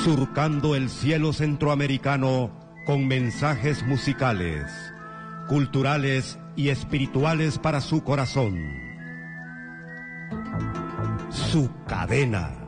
surcando el cielo centroamericano con mensajes musicales, culturales y espirituales para su corazón. Su cadena.